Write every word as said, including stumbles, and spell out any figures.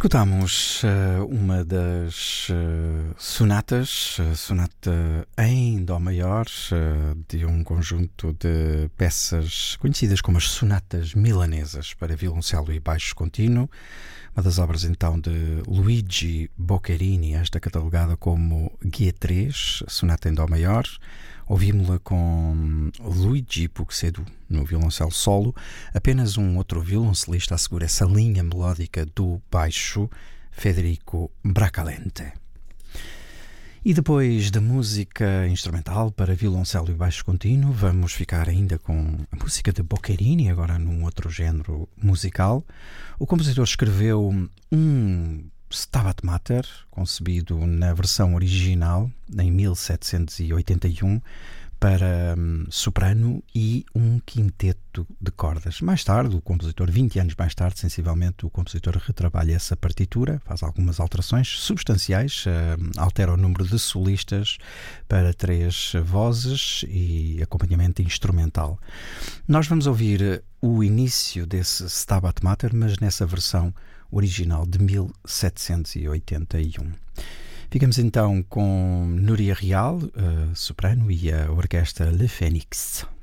Escutamos uh, uma das uh, sonatas, uh, sonata em Dó maior, uh, de um conjunto de peças conhecidas como as sonatas milanesas para violoncelo e baixo contínuo, uma das obras então de Luigi Boccherini, esta catalogada como G três, sonata em Dó maior. Ouvimos-la com Luigi Puxedo no violoncelo solo, apenas um outro violoncelista assegura essa linha melódica do baixo, Federico Bracalente. E depois da música instrumental para violoncelo e baixo contínuo, vamos ficar ainda com a música de Boccherini, agora num outro género musical. O compositor escreveu um Stabat Mater, concebido na versão original em mil setecentos e oitenta e um para um, soprano e um quinteto de cordas. Mais tarde, o compositor, vinte anos mais tarde, sensivelmente, o compositor retrabalha essa partitura, faz algumas alterações substanciais, uh, altera o número de solistas para três vozes e acompanhamento instrumental. Nós vamos ouvir o início desse Stabat Mater, mas nessa versão original de mil setecentos e oitenta e um. Ficamos então com Núria Real, uh, soprano, e a orquestra Le Phénix.